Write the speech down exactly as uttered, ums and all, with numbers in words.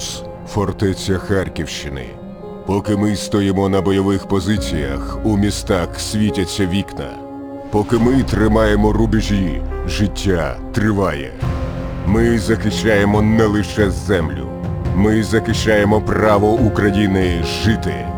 Примус – фортеця Харківщини. Поки ми стоїмо на бойових позиціях, у містах світяться вікна. Поки ми тримаємо рубежі, життя триває. Ми захищаємо не лише землю. Ми захищаємо право України жити.